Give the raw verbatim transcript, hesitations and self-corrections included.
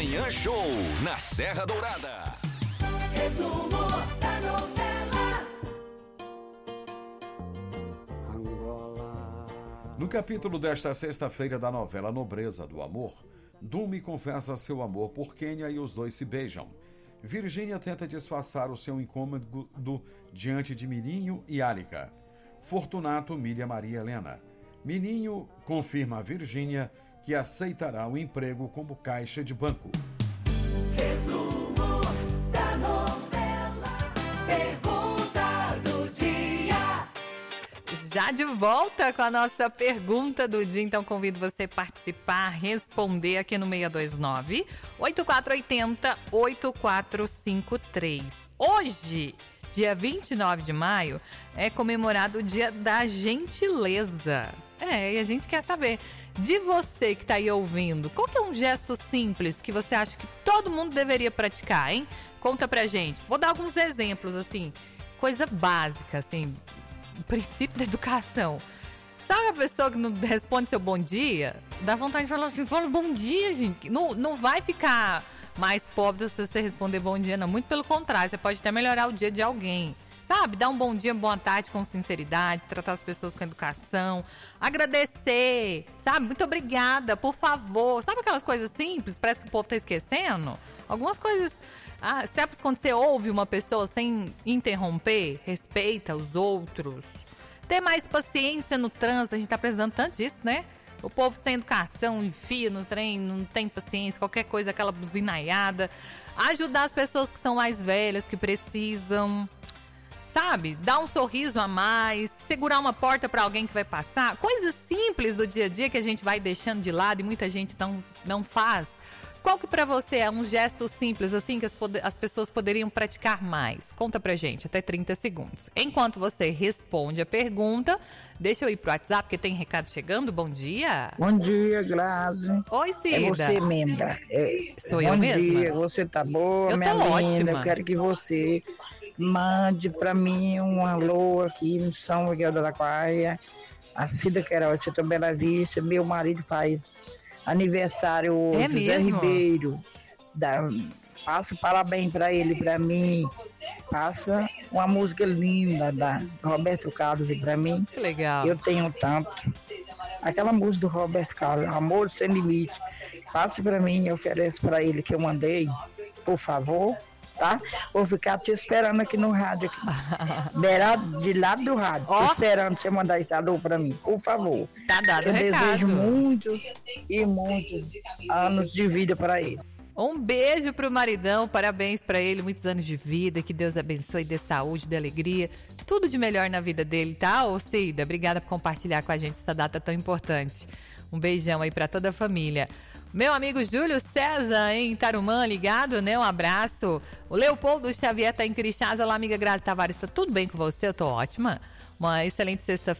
Manhã Show, na Serra Dourada. Resumo da novela. No capítulo desta sexta-feira da novela Nobreza do Amor, Dumi confessa seu amor por Kênia e os dois se beijam. Virgínia tenta disfarçar o seu incômodo diante de Mirinho e Álica. Fortunato humilha Maria Helena. Mirinho confirma a Virgínia que aceitará o emprego como caixa de banco. Resumo da novela. Pergunta do dia. Já de volta com a nossa pergunta do dia, então convido você a participar, responder aqui no seis dois nove, oito quatro oito zero, oito quatro cinco três. Hoje, dia vinte e nove de maio, é comemorado o Dia da Gentileza. É, e a gente quer saber de você que está aí ouvindo, qual que é um gesto simples que você acha que todo mundo deveria praticar, hein? Conta pra gente. Vou dar alguns exemplos, assim, coisa básica, assim, o princípio da educação. Sabe a pessoa que não responde seu bom dia? Dá vontade de falar assim, fala bom dia, gente. Não, não vai ficar mais pobre se você responder bom dia, não. Muito pelo contrário, você pode até melhorar o dia de alguém. Sabe, dar um bom dia, boa tarde com sinceridade, tratar as pessoas com educação, agradecer, sabe, muito obrigada, por favor. Sabe aquelas coisas simples, parece que o povo tá esquecendo? Algumas coisas, ah, sabe quando você ouve uma pessoa sem interromper, respeita os outros, ter mais paciência no trânsito, a gente tá precisando tanto disso, né? O povo sem educação, enfia no trem, não tem paciência, qualquer coisa, aquela buzinaiada. Ajudar as pessoas que são mais velhas, que precisam... Sabe, dar um sorriso a mais, segurar uma porta para alguém que vai passar. Coisas simples do dia a dia que a gente vai deixando de lado e muita gente não, não faz. Qual que para você é um gesto simples assim que as, as pessoas poderiam praticar mais? Conta pra gente, até trinta segundos. Enquanto você responde a pergunta, deixa eu ir pro WhatsApp, porque tem recado chegando. Bom dia. Bom dia, Glaze. Oi, Cida. É você mesmo. É, Sou eu mesma? Bom dia, você tá boa, eu minha tô linda. ótima. Eu quero que você mande pra mim um alô aqui em São Miguel do Araguaia. A Cida Queiroz, Santa Bela Vista. Meu marido faz aniversário hoje, é José mesmo? Ribeiro. Da, passa parabéns pra ele, pra mim. Passa uma música linda da Roberto Carlos e pra mim. Que legal. Eu tenho tanto. Aquela música do Roberto Carlos, Amor Sem Limite. Passe pra mim e ofereço pra ele que eu mandei, por favor, tá? Vou ficar te esperando aqui no rádio, aqui. De lado do rádio, oh. Tô esperando você mandar esse alô pra mim, por favor. Tá dado eu o recado. desejo muitos e muitos anos de vida pra ele. Um beijo pro maridão, parabéns pra ele, muitos anos de vida, que Deus abençoe, dê saúde, dê alegria, tudo de melhor na vida dele, tá, ô Cida? Obrigada por compartilhar com a gente essa data tão importante. Um beijão aí pra toda a família. Meu amigo Júlio César, em Tarumã, ligado, né? Um abraço. O Leopoldo Xavier tá em Crixás. Olá, amiga Grazi Tavares, tá tudo bem com você? Eu tô ótima. Uma excelente sexta-feira.